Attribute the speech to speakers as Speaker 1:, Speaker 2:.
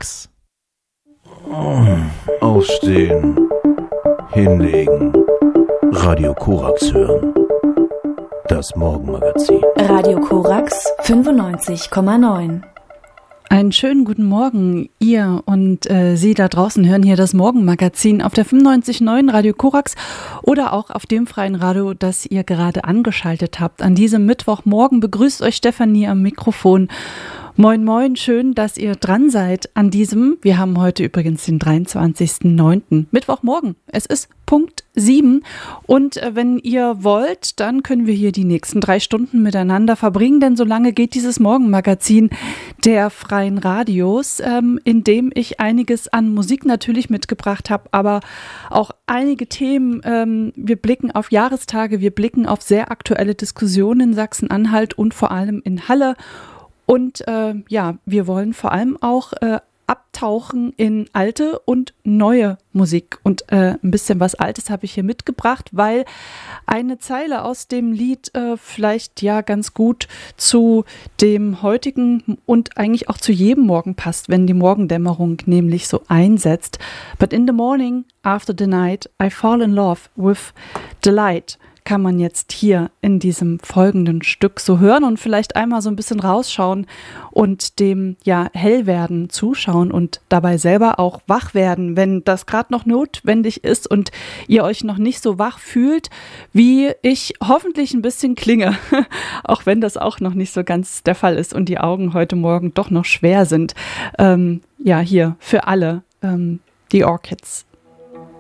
Speaker 1: Korax.
Speaker 2: Aufstehen, hinlegen, Radio Korax hören. Das Morgenmagazin.
Speaker 3: Radio Korax 95,9.
Speaker 4: Einen schönen guten Morgen, ihr und Sie da draußen hören hier das Morgenmagazin auf der 95,9 Radio Korax oder auch auf dem freien Radio, das ihr gerade angeschaltet habt. An diesem Mittwochmorgen begrüßt euch Stefanie am Mikrofon. Moin, moin, schön, dass ihr dran seid an diesem, wir haben heute übrigens den 23.09. Mittwochmorgen. Es ist Punkt 7 und wenn ihr wollt, dann können wir hier die nächsten 3 Stunden miteinander verbringen, denn so lange geht dieses Morgenmagazin der freien Radios, in dem ich einiges an Musik natürlich mitgebracht habe, aber auch einige Themen. Wir blicken auf Jahrestage, wir blicken auf sehr aktuelle Diskussionen in Sachsen-Anhalt und vor allem in Halle. Und wir wollen vor allem auch abtauchen in alte und neue Musik. Und ein bisschen was Altes habe ich hier mitgebracht, weil eine Zeile aus dem Lied vielleicht ja ganz gut zu dem heutigen und eigentlich auch zu jedem Morgen passt, wenn die Morgendämmerung nämlich so einsetzt. But in the morning, after the night, I fall in love with the light. Kann man jetzt hier in diesem folgenden Stück so hören und vielleicht einmal so ein bisschen rausschauen und dem Hellwerden zuschauen und dabei selber auch wach werden, wenn das gerade noch notwendig ist und ihr euch noch nicht so wach fühlt, wie ich hoffentlich ein bisschen klinge, auch wenn das auch noch nicht so ganz der Fall ist und die Augen heute Morgen doch noch schwer sind. Hier für alle die Orchids.